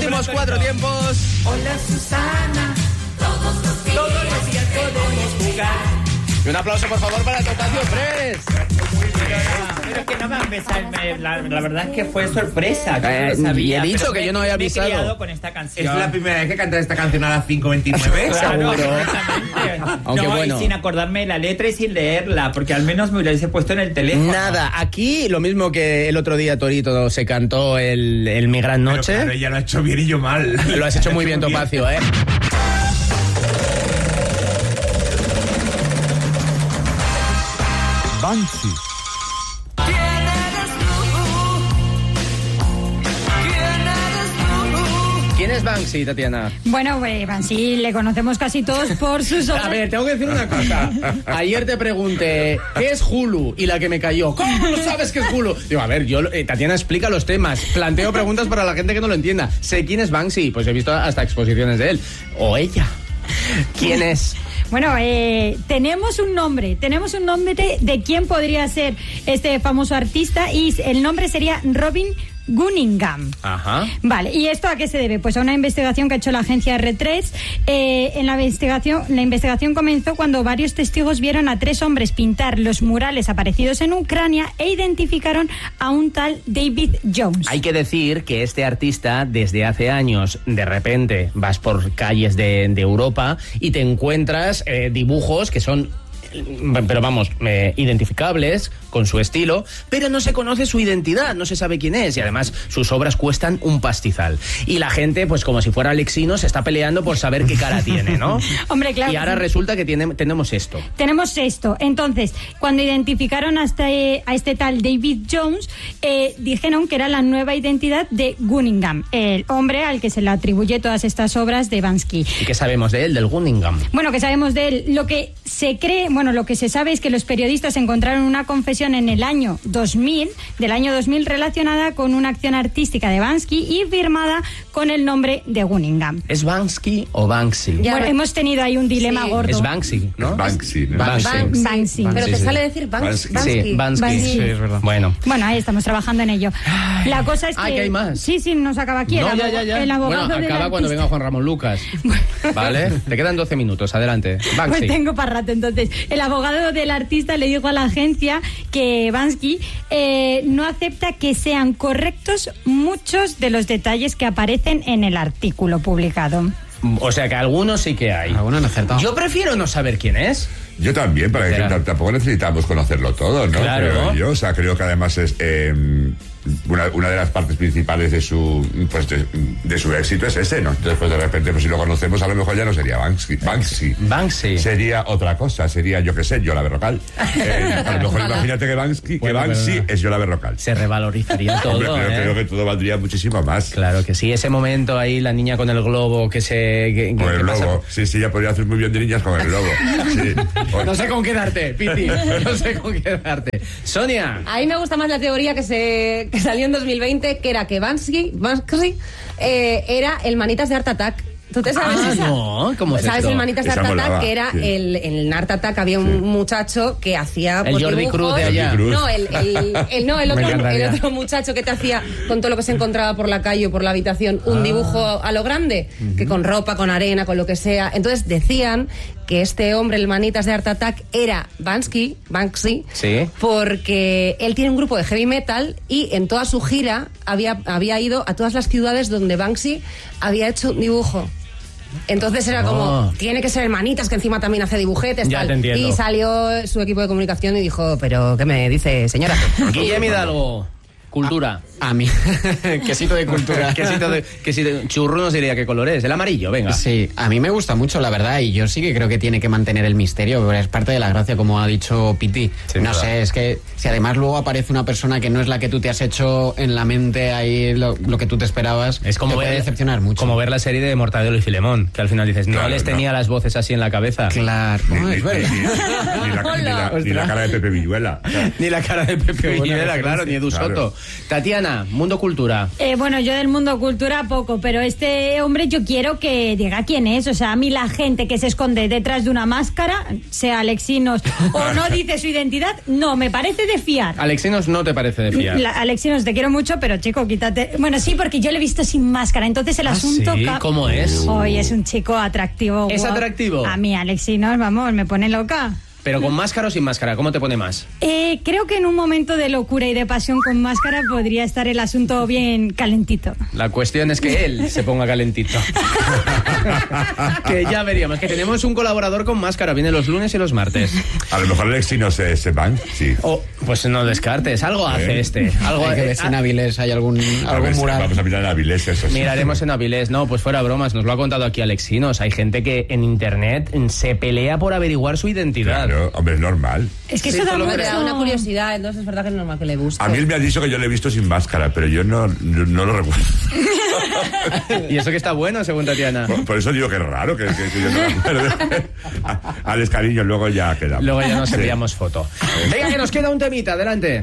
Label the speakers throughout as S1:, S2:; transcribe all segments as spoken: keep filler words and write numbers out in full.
S1: últimos cuatro tiempos.
S2: Hola Susana, todos los días, todos los días podemos jugar.
S1: Y un aplauso, por favor, para Topacio Fresh.
S3: Pero que no me avisar, la, la verdad es que fue sorpresa. Que
S1: Eh,
S3: no lo sabía,
S1: y he dicho
S3: pero
S1: que yo no había
S3: me he
S1: avisado.
S3: criado con esta canción.
S4: Es la primera vez que cantas esta canción a las cinco veintinueve.
S3: Claro,
S1: Seguro.
S3: exactamente.
S1: Aunque
S3: no,
S1: bueno.
S3: y sin acordarme de la letra y sin leerla, porque al menos me hubiese puesto en el teléfono.
S1: Nada, aquí lo mismo que el otro día Torito se cantó el, el Mi Gran Noche.
S4: Pero claro, ella lo ha hecho bien y yo mal.
S1: Lo has hecho muy bien, Topacio, ¿eh?
S5: Banksy.
S1: ¿Quién es Banksy, Tatiana?
S6: Bueno, eh, Banksy le conocemos casi todos por sus obras.
S1: A ver, tengo que decir una cosa. Ayer te pregunté, ¿qué es Hulu? Y la que me cayó, ¿cómo no sabes qué es Hulu? Digo, a ver, yo, eh, Tatiana explica los temas, planteo preguntas para la gente que no lo entienda. Sé quién es Banksy, pues he visto hasta exposiciones de él. O ella. ¿Quién es?
S6: Bueno, eh, tenemos un nombre, tenemos un nombre de, de quién podría ser este famoso artista y el nombre sería Robin Cunningham.
S1: Ajá.
S6: Vale, ¿y esto a qué se debe? Pues a una investigación que ha hecho la agencia R tres. Eh, en la investigación, la investigación comenzó cuando varios testigos vieron a tres hombres pintar los murales aparecidos en Ucrania e identificaron a un tal David Jones.
S1: Hay que decir que este artista, desde hace años, de repente vas por calles de, de Europa y te encuentras eh, dibujos que son, pero vamos, eh, identificables con su estilo, pero no se conoce su identidad, no se sabe quién es, y además sus obras cuestan un pastizal. Y la gente, pues como si fuera Alexino, se está peleando por saber qué cara tiene, ¿no?
S6: Hombre, claro.
S1: Y ahora resulta que tiene, tenemos esto.
S6: Tenemos esto. Entonces, cuando identificaron a este, a este tal David Jones, eh, dijeron que era la nueva identidad de Cunningham, el hombre al que se le atribuye todas estas obras de Banksy.
S1: ¿Y qué sabemos de él, del Cunningham?
S6: Bueno, que sabemos de él. Lo que se cree, bueno, lo que se sabe es que los periodistas encontraron una confesión en el año dos mil, del año dos mil, relacionada con una acción artística de Banksy y firmada con el nombre de Cunningham.
S1: ¿Es Banksy o Banksy?
S6: Ya, bueno, hemos tenido ahí un dilema
S7: Sí.
S6: gordo.
S1: Es Banksy, ¿no?
S4: Banksy, ¿no?
S1: Banksy.
S6: Banksy. Banksy.
S7: Pero
S1: Sí,
S7: te
S1: sí.
S7: sale decir Banks, Banksy.
S1: Sí, Banksy.
S6: Banksy.
S1: Sí, es verdad. Bueno.
S6: Bueno, ahí estamos trabajando en ello. La cosa es que...
S1: Ah, ¿que hay más?
S6: Sí, sí, nos acaba aquí.
S1: No,
S6: el,
S1: ya,
S6: abog-
S1: ya, ya.
S6: el abogado
S1: Bueno,
S6: del
S1: acaba cuando
S6: artista.
S1: venga Juan Ramón Lucas. ¿Vale? Te quedan doce minutos, adelante. Banksy.
S6: Pues tengo para rato. Entonces, el abogado del artista le dijo a la agencia que Banksy eh, no acepta que sean correctos muchos de los detalles que aparecen en el artículo publicado.
S1: O sea que algunos sí que hay.
S5: Algunos han acertado.
S1: Yo prefiero no saber quién es.
S4: Yo también, para que
S1: Espera.
S4: t- tampoco necesitamos conocerlo todo, ¿no?
S1: Claro.
S4: Creo yo, o sea, creo que además es eh, una, una de las partes principales de su pues de, de su éxito es ese, ¿no? Entonces, pues de repente, pues si lo conocemos, a lo mejor ya no sería Banksy. Banksy.
S1: Banksy.
S4: Sería otra cosa, sería, yo qué sé, Yola Berrocal. Eh, a lo mejor imagínate que Banksy, que
S1: Bueno,
S4: Banksy
S1: pero-
S4: es Yola Berrocal.
S1: Se revalorizaría todo,
S4: Hombre, pero
S1: ¿eh?
S4: creo que todo valdría muchísimo más.
S1: Claro que sí. Ese momento ahí, la niña con el globo que se... Que,
S4: Con
S1: que
S4: el
S1: pasa-
S4: lobo. Sí, sí, ya podría hacer muy bien de niñas con el lobo. Sí.
S1: No sé con qué darte, Piti. No sé con qué darte. Sonia.
S7: A mí me gusta más la teoría que se que salió en dos mil veinte, que era que Banksy, Banksy eh, era el Manitas de Art Attack. ¿Tú te sabes
S1: Ah,
S7: esa?
S1: no, ¿cómo es
S7: ¿Sabes
S1: esto?
S7: el Manitas de
S4: Esa
S7: Art Attack?
S4: molaba,
S7: Que era
S4: sí.
S7: el, en el Art Attack había un
S4: Sí.
S7: muchacho que hacía
S1: El
S7: pues,
S1: Jordi
S7: dibujos.
S1: Cruz de allá.
S4: Jordi Cruz.
S7: No, el, el, el- no, el
S1: Me
S7: otro,
S1: encantaría.
S7: el otro muchacho que te hacía con todo lo que se encontraba por la calle o por la habitación un
S1: Ah.
S7: dibujo a lo grande, que con ropa, con arena, con lo que sea. Entonces decían que este hombre, el Manitas de Art Attack, era Banksy, Banksy,
S1: Sí.
S7: porque él tiene un grupo de heavy metal y en toda su gira había, había ido a todas las ciudades donde Banksy había hecho un dibujo. Entonces era como,
S1: Oh.
S7: tiene que ser el Manitas, que encima también hace dibujetes.
S1: Ya
S7: tal.
S1: te entiendo.
S7: Y salió su equipo de comunicación y dijo, pero ¿qué me dice, señora?
S1: Guillem Hidalgo. Cultura.
S5: A mí. Quesito de cultura.
S1: Quesito de, quesito de- churro nos diría qué color es. El amarillo, venga.
S5: Sí, a mí me gusta mucho, la verdad, y yo sí que creo que tiene que mantener el misterio, pero es parte de la gracia, como ha dicho Piti.
S1: Sí,
S5: no
S1: verdad.
S5: sé, es que si además luego aparece una persona que no es la que tú te has hecho en la mente ahí lo, lo que tú te esperabas,
S1: Es como
S5: te puede
S1: ver,
S5: decepcionar mucho.
S1: como ver la serie de Mortadelo y Filemón, que al final dices, no
S4: Claro,
S1: les
S4: no.
S1: tenía las voces así en la cabeza.
S5: Claro,
S4: Ni,
S5: no,
S4: ni-
S5: es verdad.
S4: ni- ni la, ni la- ni la cara de Pepe Villuela.
S1: Ni la cara de Pepe
S5: buena
S1: Villuela,
S5: referencia.
S1: claro, ni Edu
S4: Claro.
S1: Soto. Tatiana, Mundo Cultura.
S6: Eh, bueno, yo del mundo cultura poco, pero este hombre yo quiero que diga quién es. O sea, a mí la gente que se esconde detrás de una máscara, sea Alexinos o no dice su identidad, no, me parece de fiar.
S1: Alexinos no te parece de fiar.
S6: La, Alexinos, te quiero mucho, pero chico, quítate. Bueno, sí, porque yo lo he visto sin máscara, entonces el
S1: ¿Ah,
S6: asunto...
S1: sí?
S6: ca-
S1: ¿Cómo es?
S6: Hoy es un chico atractivo.
S1: ¿Es
S6: guapo.
S1: atractivo?
S6: A mí, Alexinos, vamos, me pone loca.
S1: Pero con máscara o sin máscara, ¿cómo te pone más?
S6: Eh, creo que en un momento de locura y de pasión con máscara podría estar el asunto bien calentito.
S1: La cuestión es que él se ponga calentito. Que ya veríamos, que tenemos un colaborador con máscara, viene los lunes y los martes.
S4: A lo mejor Alexinos es Banks, sí.
S1: Oh, pues no descartes, algo hace este. Algo
S5: Hay que ver si en Avilés hay algún,
S4: A
S5: algún
S4: ver si
S5: mural.
S4: vamos a mirar en Avilés, eso sí.
S1: Miraremos en Avilés. No, pues fuera bromas, nos lo ha contado aquí Alexinos. Hay gente que en internet se pelea por averiguar su identidad.
S4: Claro, hombre, es normal.
S6: Es que
S1: Sí,
S6: eso da
S1: esto lo
S6: mucho...
S7: Me da una curiosidad, entonces es verdad que es normal que le guste.
S4: A mí él me ha dicho que yo le he visto sin máscara, pero yo no, no, no lo recuerdo.
S1: Y eso que está bueno, según Tatiana.
S4: Por, por eso digo que es raro que, que- que yo no me acuerdo. Alex, cariño, luego ya quedamos.
S1: Luego ya nos
S4: Sí.
S1: enviamos foto. Venga, que nos queda un temita, adelante.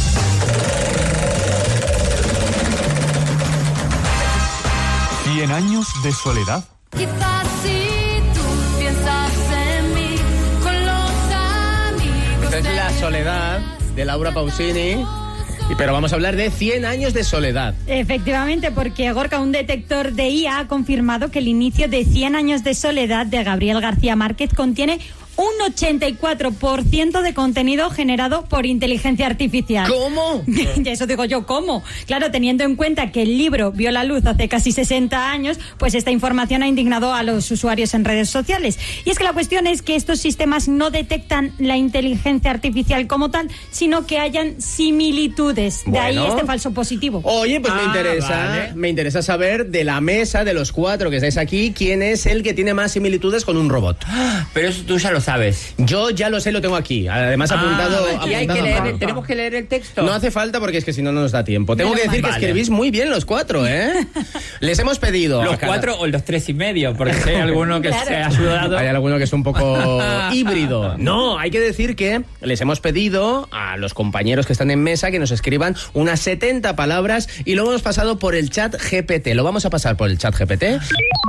S8: Cien años de soledad.
S2: Quizás si tú piensas en mí con los amigos.
S1: Esta es
S2: de
S1: La Soledad, de Laura Pausini. Y- Pero vamos a hablar de cien años de soledad.
S6: Efectivamente, porque Gorka, un detector de I A, ha confirmado que el inicio de cien años de soledad de Gabriel García Márquez contiene un ochenta y cuatro por ciento de contenido generado por inteligencia artificial.
S1: ¿Cómo?
S6: Y eso digo yo, ¿cómo? Claro, teniendo en cuenta que el libro vio la luz hace casi sesenta años, pues esta información ha indignado a los usuarios en redes sociales. Y es que la cuestión es que estos sistemas no detectan la inteligencia artificial como tal, sino que hayan similitudes. De ahí
S1: Bueno.
S6: este falso positivo.
S1: Oye, pues me
S3: Ah,
S1: interesa,
S3: vale.
S1: me interesa saber de la mesa de los cuatro que estáis aquí, quién es el que tiene más similitudes con un robot.
S3: Pero eso tú ya lo sabes.
S1: Yo ya lo sé, lo tengo aquí. Además apuntado.
S3: Ah, y hay
S1: apuntado
S3: que
S1: a
S3: leer,
S1: mano.
S3: tenemos que leer el texto.
S1: No hace falta porque es que si no, no nos da tiempo. Tengo
S6: Menos
S1: que decir
S3: mal.
S1: que
S3: Vale.
S1: escribís muy bien los cuatro, ¿eh? Les hemos pedido.
S3: Los
S1: a cada-
S3: cuatro o los tres y medio, porque si hay alguno que
S6: Claro.
S3: se ha ayudado.
S1: Hay alguno que es un poco híbrido. No, hay que decir que les hemos pedido a los compañeros que están en mesa que nos escriban unas setenta palabras y lo hemos pasado por el chat G P T. Lo vamos a pasar por el chat G P T.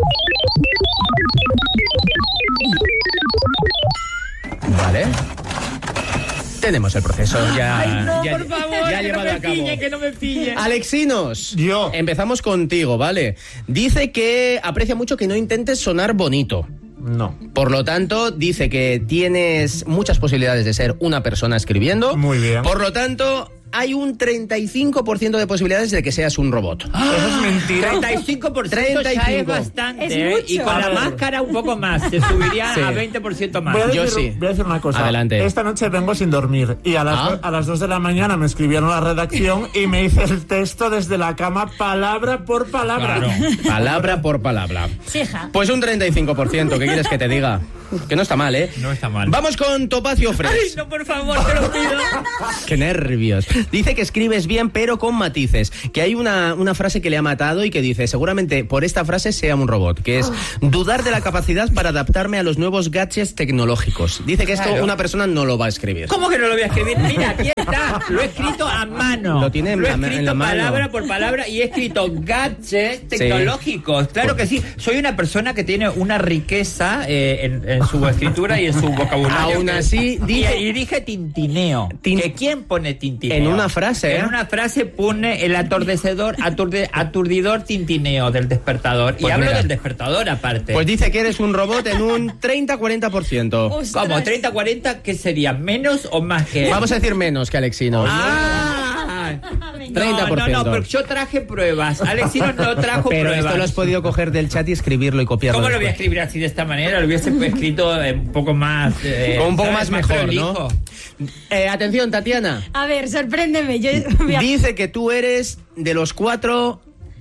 S1: Vale. Tenemos el proceso ya,
S3: Ay, no,
S1: ya,
S3: por favor,
S1: ya
S3: que no
S1: llevado
S3: me
S1: a cabo.
S3: pille, que no me pille.
S1: Alexinos,
S8: Yo.
S1: empezamos contigo, ¿vale? Dice que aprecia mucho que no intentes sonar bonito.
S8: No.
S1: Por lo tanto, dice que tienes muchas posibilidades de ser una persona escribiendo.
S8: Muy bien.
S1: Por lo tanto, hay un treinta y cinco por ciento de posibilidades de que seas un robot.
S8: Eso es mentira.
S3: treinta y cinco por ciento ya
S1: treinta y
S3: es
S1: cinco.
S3: bastante.
S6: Es
S3: ¿eh?
S6: mucho.
S3: Y con
S8: A
S3: la
S8: ver.
S3: máscara un poco más. Se subiría
S1: Sí.
S3: a veinte por ciento más.
S8: Voy a,
S1: Yo
S8: decir,
S1: sí.
S8: voy a decir una cosa.
S1: Adelante.
S8: Esta noche vengo sin dormir y a las,
S1: Ah.
S8: do- a las dos de la mañana me escribieron a la redacción y me hice el texto desde la cama palabra por palabra.
S3: Claro.
S1: Palabra por palabra.
S6: Sí, hija.
S1: Pues un treinta y cinco por ciento, ¿qué quieres que te diga? Que no está mal, ¿eh?
S3: No está mal.
S1: Vamos con Topacio Fresh.
S3: Ay, no, por favor, te lo pido.
S1: Qué nervios. Dice que escribes bien, pero con matices. Que hay una, una frase que le ha matado y que dice, seguramente por esta frase sea un robot, que es dudar de la capacidad para adaptarme a los nuevos gadgets tecnológicos. Dice que esto
S3: Claro.
S1: una persona no lo va a escribir.
S3: ¿Cómo que no lo voy a escribir? Mira, aquí está. Lo he escrito a mano.
S1: Lo tiene en
S3: Lo he
S1: la ma- en
S3: escrito
S1: la mano.
S3: palabra por palabra y he escrito gadgets tecnológicos. Claro que sí. Soy una persona que tiene una riqueza eh, en, en su escritura y en su vocabulario.
S1: Aún
S3: que-
S1: así, dice-
S3: Y, y dije tintineo.
S1: Tin-
S3: ¿Que ¿Quién pone tintineo?
S1: En una frase, ¿eh?
S3: En una frase pone el atordecedor, aturde- aturdidor tintineo del despertador. y
S1: Pues
S3: hablo
S1: mira.
S3: del despertador aparte.
S1: Pues dice que eres un robot en un treinta a cuarenta por ciento.
S6: Ostras.
S3: ¿Cómo? ¿treinta, cuarenta? ¿Qué sería? ¿Menos o más que?
S1: Vamos a decir menos que Alexinos.
S3: Ah,
S1: treinta por ciento.
S3: No, no, no, pero yo traje pruebas. Alexinos no trajo
S1: Pero
S3: pruebas.
S1: esto lo has podido coger del chat y escribirlo y copiarlo.
S3: ¿Cómo lo voy a
S1: después.
S3: escribir así de esta manera? Lo hubiese escrito eh, un poco más. eh,
S1: Con un poco
S3: ¿sabes?
S1: más mejor,
S3: prolijo.
S1: ¿no? Eh, atención, Tatiana.
S6: A ver, sorpréndeme. Yo voy a-
S1: Dice que tú eres de los cuatro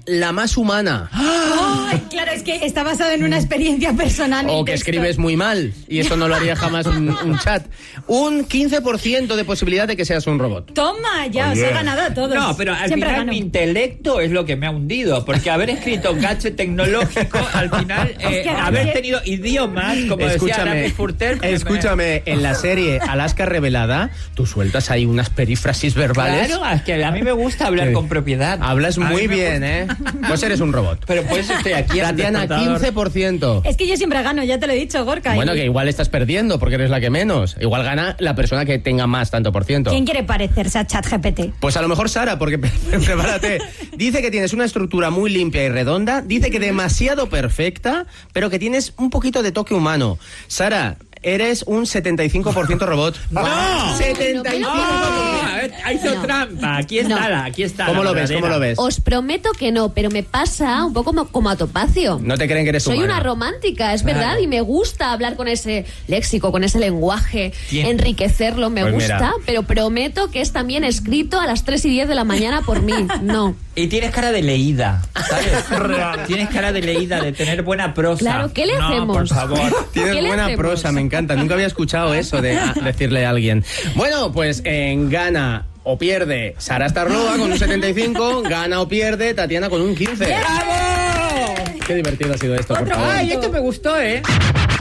S1: la más humana.
S6: Ay, claro, es que está basado en una experiencia personal.
S1: O
S6: el
S1: que
S6: texto.
S1: escribes muy mal, y eso no lo haría jamás un, un chat. Un quince por ciento de posibilidad de que seas un robot.
S6: Toma, ya
S4: Oye.
S6: os he ganado a todos.
S3: No, pero al
S6: Siempre
S3: final
S6: gano.
S3: mi intelecto es lo que me ha hundido, porque haber escrito gadget tecnológico, al final, eh,
S6: que
S3: haber
S6: gadget-
S3: tenido idiomas, como decía
S1: Escúchame,
S3: Aramis Furter, pues,
S1: escúchame, en la serie Alaska Revelada, tú sueltas ahí unas perífrasis verbales.
S3: Claro, es que a mí me gusta hablar
S1: Eh,
S3: con propiedad.
S1: Hablas
S3: A mí
S1: muy
S3: me
S1: bien,
S3: gusta-
S1: ¿eh? Pues eres un robot.
S3: Pero por eso estoy aquí. en el
S1: Tatiana,
S3: despertador.
S1: quince por ciento.
S6: Es que yo siempre gano, ya te lo he dicho, Gorka.
S1: Bueno,
S6: y-
S1: que igual estás perdiendo porque eres la que menos. Igual gana la persona que tenga más tanto por ciento.
S6: ¿Quién quiere parecerse a ChatGPT?
S1: Pues a lo mejor Sara, porque prepárate. Dice que tienes una estructura muy limpia y redonda, dice que demasiado perfecta, pero que tienes un poquito de toque humano. Sara, eres un setenta y cinco por ciento robot.
S3: ¡No!
S1: setenta y cinco por ciento.
S3: No, a ver, ha hecho
S9: No.
S3: trampa. Aquí está,
S9: No.
S3: la, aquí está.
S1: ¿Cómo
S3: la
S1: lo ves?
S3: verdadera.
S1: ¿Cómo lo ves?
S9: Os prometo que no, pero me pasa un poco como, como a Topacio.
S1: No te creen que eres
S9: Soy
S1: humana.
S9: una romántica, es
S3: Claro.
S9: verdad, y me gusta hablar con ese léxico, con ese lenguaje,
S3: Tien-
S9: enriquecerlo, me
S1: Pues
S9: gusta,
S1: mira.
S9: pero prometo que es también escrito a las tres y diez de la mañana por mí. No.
S3: Y tienes cara de leída, ¿sabes?
S8: Real.
S3: Tienes cara de leída, de tener buena prosa.
S9: Claro, ¿qué le
S3: No,
S9: hacemos?
S3: por favor.
S1: Tienes
S9: ¿Qué le
S1: buena
S9: hacemos?
S1: prosa, me encanta. Nunca había escuchado eso de a- decirle a alguien. Bueno, pues en gana o pierde Sara Starloa con un setenta y cinco, gana o pierde Tatiana con un quince.
S3: ¡Bravo!
S1: Qué divertido ha sido esto, por favor.
S3: Ay, esto me gustó, ¿eh?